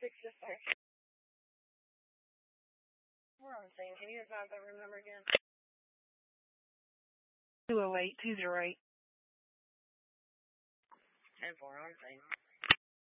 We're on the same. Can you advise that room number again? 208-208. 10-4, on the same.